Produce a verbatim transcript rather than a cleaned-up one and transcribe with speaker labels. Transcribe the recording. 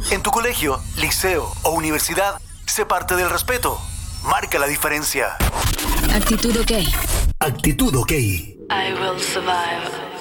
Speaker 1: En tu colegio, liceo o universidad, sé parte del respeto. Marca la diferencia.
Speaker 2: Actitud OK.
Speaker 1: Actitud OK.
Speaker 3: I will survive.